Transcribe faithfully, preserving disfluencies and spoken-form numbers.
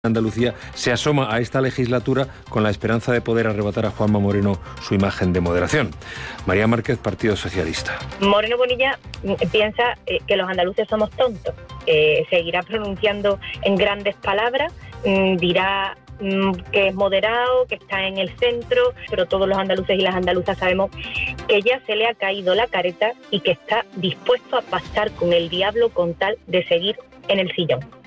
Andalucía se asoma a esta legislatura con la esperanza de poder arrebatar a Juanma Moreno su imagen de moderación. María Márquez, Partido Socialista. Moreno Bonilla piensa eh, que los andaluces somos tontos. Eh, seguirá pronunciando en grandes palabras, mmm, dirá mmm, que es moderado, que está en el centro, pero todos los andaluces y las andaluzas sabemos que ya se le ha caído la careta y que está dispuesto a pactar con el diablo con tal de seguir en el sillón.